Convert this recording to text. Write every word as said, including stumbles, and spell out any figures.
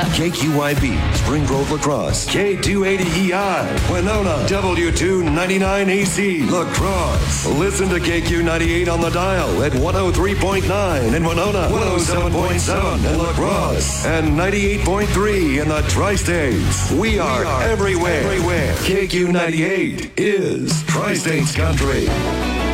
K Q I B, Spring Grove Lacrosse. K two eighty E I, Winona. W two ninety-nine A C, Lacrosse. Listen to K Q ninety-eight on the dial at one oh three point nine in Winona, one oh seven point seven in Lacrosse, and ninety-eight point three in the Tri-States. We are, we are everywhere. everywhere. K Q ninety-eight is Tri-States Country.